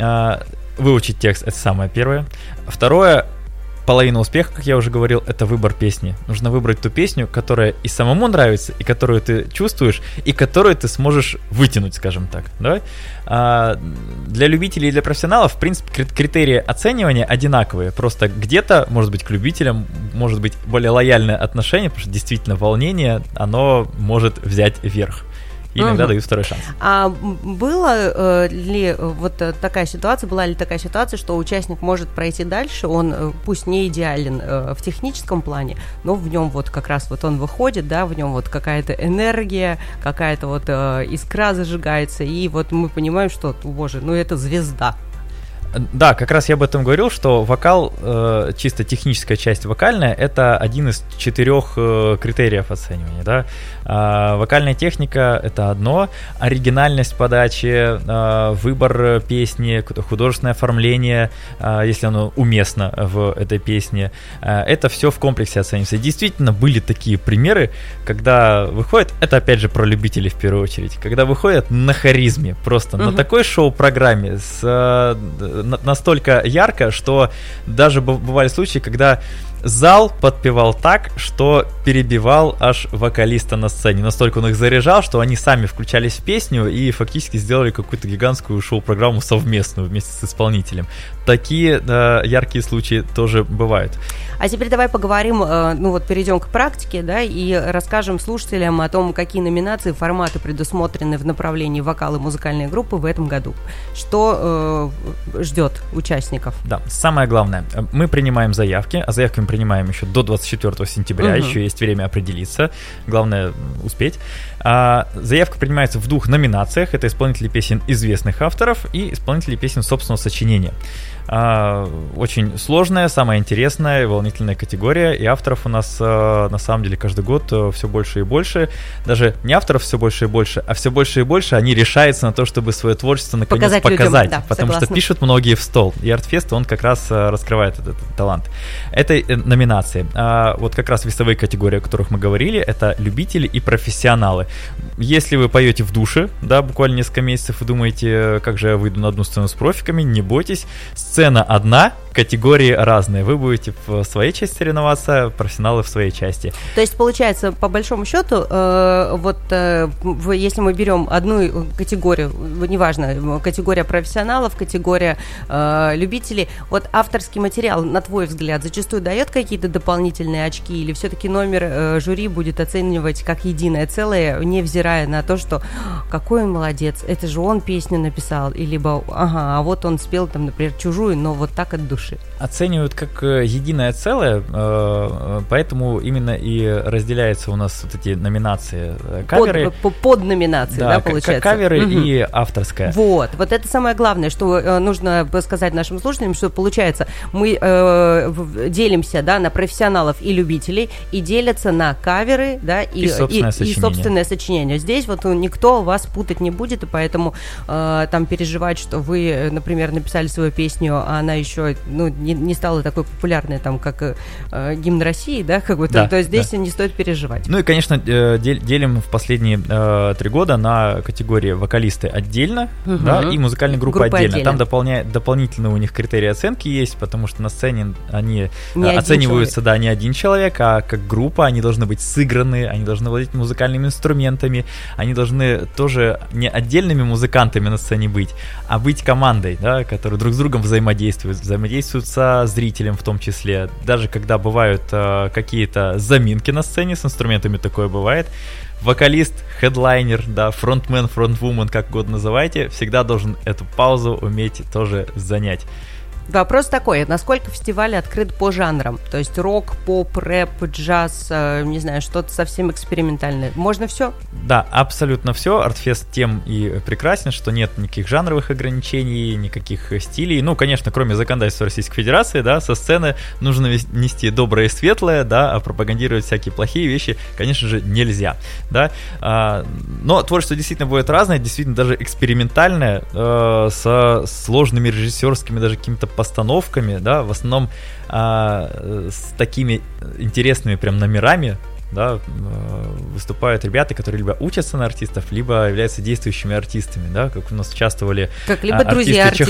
выучить текст — это самое первое. Второе, половина успеха, как я уже говорил, это выбор песни. Нужно выбрать ту песню, которая и самому нравится, и которую ты чувствуешь, и которую ты сможешь вытянуть, скажем так. Да? Для любителей и для профессионалов, в принципе, критерии оценивания одинаковые. Просто где-то, может быть, к любителям может быть более лояльное отношение, потому что действительно волнение, оно может взять верх. И иногда дают второй шанс. А была ли такая ситуация, что участник может пройти дальше, он пусть не идеален в техническом плане, но в нем вот как раз вот он выходит, да, в нем вот какая-то энергия, какая-то вот искра зажигается, и вот мы понимаем, что, боже, ну это звезда. Да, как раз я об этом говорил, что вокал, чисто техническая часть вокальная, это один из 4 критериев оценивания, да. Вокальная техника — это одно, оригинальность подачи, выбор песни, художественное оформление, если оно уместно в этой песне, это все в комплексе оценивается. Действительно, были такие примеры, когда выходят, это опять же про любителей в первую очередь, когда выходят на харизме, просто на такой шоу-программе, настолько ярко, что даже бывали случаи, когда зал подпевал так, что перебивал аж вокалиста на сцене. Настолько он их заряжал, что они сами включались в песню и фактически сделали какую-то гигантскую шоу-программу совместную вместе с исполнителем. Такие яркие случаи тоже бывают. А теперь давай поговорим, перейдем к практике, да, и расскажем слушателям о том, какие номинации, форматы предусмотрены в направлении вокал и музыкальной группы в этом году. Что ждет участников? Да, самое главное, мы принимаем заявки, а заявки мы принимаем еще до 24 сентября, еще есть время определиться, главное успеть. Заявка принимается в 2 номинациях, это исполнители песен известных авторов и исполнители песен собственного сочинения. Очень сложная, самая интересная, волнительная категория, и авторов у нас на самом деле каждый год все больше и больше. Даже не авторов все больше и больше, а все больше и больше они решаются на то, чтобы свое творчество наконец показать, да, потому что пишут многие в стол, и Артфест, он как раз раскрывает этот талант. Это номинации. Вот как раз весовые категории, о которых мы говорили, это любители и профессионалы. Если вы поете в душе, да, буквально несколько месяцев, и думаете, как же я выйду на одну сцену с профиками, не бойтесь, сцена одна, категории разные. Вы будете в своей части соревноваться, профессионалы в своей части. То есть, получается, по большому счету, если мы берем одну категорию, неважно, категория профессионалов, категория любителей, вот авторский материал, на твой взгляд, зачастую дает какие-то дополнительные очки, или все-таки номер жюри будет оценивать как единое целое, невзирая на то, что какой он молодец, это же он песню написал, и либо, а вот он спел там, например, чужую, но вот так от души. Оценивают как единое целое, поэтому именно и разделяются у нас вот эти номинации. Каверы. Под номинации, да, получается. Каверы и авторская. Вот это самое главное, что нужно сказать нашим слушателям, что получается, мы делимся, да, на профессионалов и любителей, и делятся на каверы, да, и собственное сочинение. Здесь вот никто вас путать не будет, и поэтому там переживать, что вы, например, написали свою песню, а она еще не стала такой популярной, там, как гимн России, да, как бы, то здесь не стоит переживать. Ну и, конечно, делим в последние 3 года на категории вокалисты отдельно, да, и музыкальные группы отдельно. Там дополнительные у них критерии оценки есть, потому что на сцене они оцениваются, не один человек, а как группа, они должны быть сыграны, они должны владеть музыкальными инструментами, они должны тоже не отдельными музыкантами на сцене быть, а быть командой, да, которые друг с другом взаимодействуют со зрителем в том числе. Даже когда бывают какие-то заминки на сцене с инструментами, такое бывает. Вокалист, хедлайнер, да, фронтмен, фронтвумен, как угодно называйте, всегда должен эту паузу уметь тоже занять. Вопрос такой, насколько фестиваль открыт по жанрам? То есть рок, поп, рэп, джаз, не знаю, что-то совсем экспериментальное. Можно все? Да, абсолютно все. Артфест тем и прекрасен, что нет никаких жанровых ограничений, никаких стилей. Ну, конечно, кроме законодательства Российской Федерации, да, со сцены нужно нести доброе и светлое, да, а пропагандировать всякие плохие вещи, конечно же, нельзя, да. Но творчество действительно будет разное, действительно даже экспериментальное, со сложными режиссерскими даже какими-то постановками, да, в основном с такими интересными прям номерами, да, выступают ребята, которые либо учатся на артистов, либо являются действующими артистами, да, как у нас участвовали как либо друзья артистов,